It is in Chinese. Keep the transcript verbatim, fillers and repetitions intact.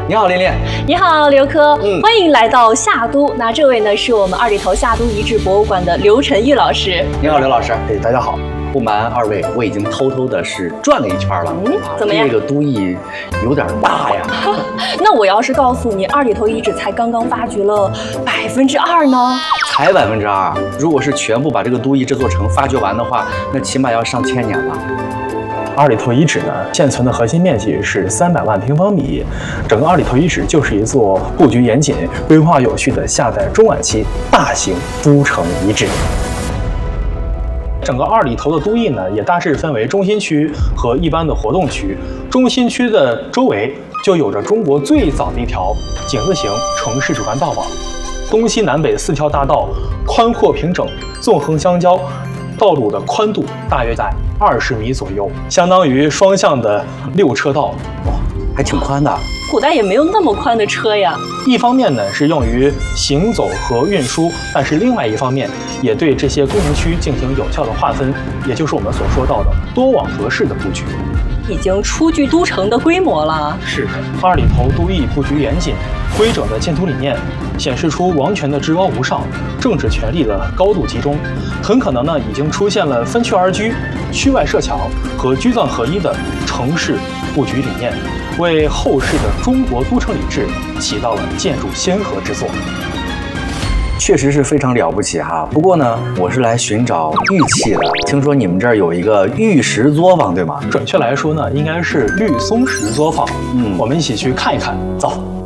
你好，琳琳。 你好，刘科。 嗯， 欢迎来到夏都。那这位呢，是我们二里头夏都遗址博物馆的刘晨玉老师。 你好，刘老师。 哎，大家好。 不瞒二位，我已经偷偷的是转了一圈了。 嗯，怎么样？ 这个都邑有点大呀。 那我要是告诉你，二里头遗址才刚刚发掘了百分之二呢？ 才百分之二。如果是全部把这个都邑这座城发掘完的话，那起码要上千年了。 二里头遗址呢，现存的核心面积是三百万平方米，整个二里头遗址就是一座布局严谨、规划有序的夏代中晚期大型都城遗址。整个二里头的都邑呢，也大致分为中心区和一般的活动区。中心区的周围就有着中国最早的一条井字形城市主干道网，东西南北四条大道宽阔平整，纵横相交，道路的宽度大约在二十米左右，相当于双向的六车道。 哇，还挺宽的。 古代也没有那么宽的车呀。 一方面呢是用于行走和运输，但是另外一方面也对这些工程区进行有效的划分，也就是我们所说到的多网格式的布局。 已经初具都城的规模了。 是的，二里头都邑布局严谨、规整的建图理念，显示出王权的至高无上、政治权力的高度集中，很可能呢已经出现了分区而居、区外设墙和居藏合一的城市布局理念，为后世的中国都城礼制起到了建筑先河之作。 确实是非常了不起哈。不过呢，我是来寻找玉器的。听说你们这儿有一个玉石作坊，对吗？ 准确来说呢，应该是绿松石作坊。嗯，我们一起去看一看，走。